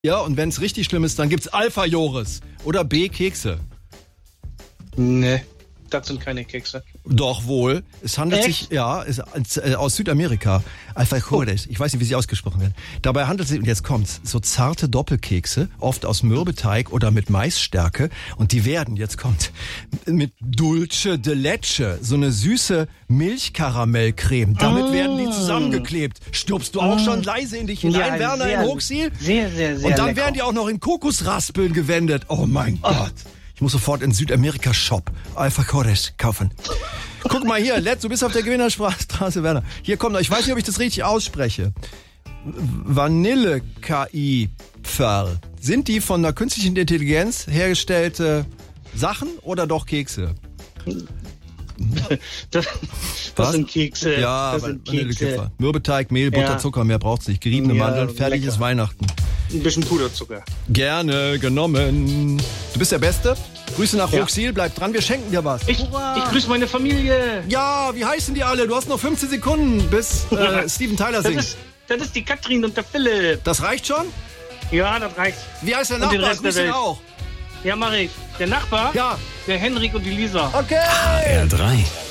Ja, und wenn es richtig schlimm ist, dann gibt's Alpha-Joris oder B-Kekse. Nee, das sind keine Kekse. Doch wohl. Es handelt sich, aus Südamerika. Alfajores. Ich weiß nicht, wie sie ausgesprochen werden. Dabei handelt es sich, und jetzt kommt's, so zarte Doppelkekse, oft aus Mürbeteig oder mit Maisstärke. Und die werden, jetzt kommt, mit Dulce de Leche, so eine süße Milchkaramellcreme. Damit werden die zusammengeklebt. Stirbst du auch schon leise in dich hinein, Werner, in Hochsiel? Sehr, sehr, sehr Und dann lecker. werden die auch noch in Kokosraspeln gewendet. Oh mein Gott. Ich muss sofort in Südamerika-Shop Alfajores kaufen. Guck mal hier, du bist auf der Gewinnerstraße, Werner. Hier kommt noch, ich weiß nicht, ob ich das richtig ausspreche. Vanille-KI-Pferl. Sind die von der künstlichen Intelligenz hergestellte Sachen oder doch Kekse? Das sind Kekse. Ja, das sind Kekse. Mürbeteig, Mehl, Butter, Zucker, mehr braucht's nicht. Geriebene Mandeln, fertig ist Weihnachten. Ein bisschen Puderzucker. Gerne genommen. Du bist der Beste. Grüße nach Ruxil, bleib dran, wir schenken dir was. Ich grüße meine Familie. Ja, wie heißen die alle? Du hast noch 15 Sekunden, bis Steven Tyler singt. Das ist die Katrin und der Philipp. Das reicht schon? Ja, das reicht. Wie heißt der Und den Nachbar? Rest der Grüß ihn Welt. auch. Ja, mach ich. Der Nachbar? Ja. Der Henrik und die Lisa. Okay. HR3.